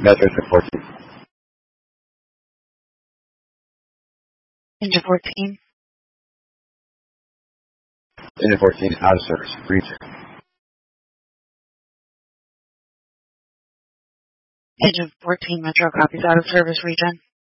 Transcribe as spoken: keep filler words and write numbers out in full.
Metro fourteen. Engine fourteen. Engine fourteen out of service. Reach. Engine fourteen Metro copies out of service region.